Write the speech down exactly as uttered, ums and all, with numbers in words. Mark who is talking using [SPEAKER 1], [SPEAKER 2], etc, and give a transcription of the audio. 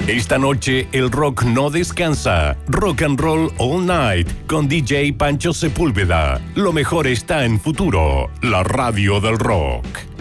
[SPEAKER 1] Esta noche el rock no descansa. Rock and Roll All Night con D J Pancho Sepúlveda. Lo mejor está en Futuro, la radio del rock.